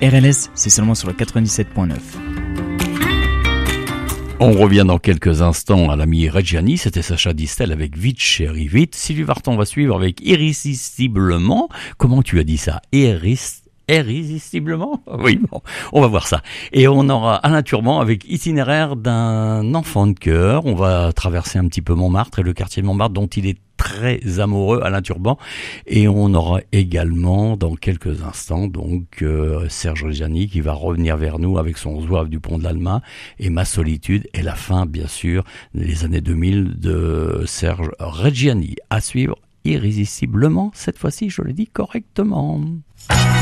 RLS, c'est seulement sur le 97.9. On revient dans quelques instants à l'ami Reggiani, c'était Sacha Distel avec Vite Chéri Vite. Sylvie Vartan va suivre avec Irrésistiblement. Comment tu as dit ça? Irrésistiblement? Oui, bon, on va voir ça. Et on aura Alain Turban avec Itinéraire d'un enfant de cœur. On va traverser un petit peu Montmartre et le quartier de Montmartre dont il est très amoureux, Alain Turban. Et on aura également dans quelques instants donc Serge Reggiani qui va revenir vers nous avec son Zouave du pont de l'Alma et Ma solitude et la fin bien sûr des années 2000 de Serge Reggiani. À suivre irrésistiblement, cette fois-ci je le dis correctement.